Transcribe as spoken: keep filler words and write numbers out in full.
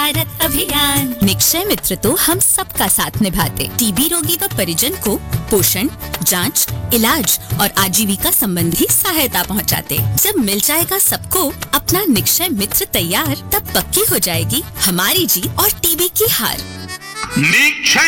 भारत अभियान। निक्षय मित्र तो हम सबका साथ निभाते, टीबी रोगी व परिजन को पोषण, जांच, इलाज और आजीविका संबंधी सहायता पहुंचाते। जब मिल जाएगा सबको अपना निक्षय मित्र तैयार, तब पक्की हो जाएगी हमारी जीत और टीबी की हार। निक्षय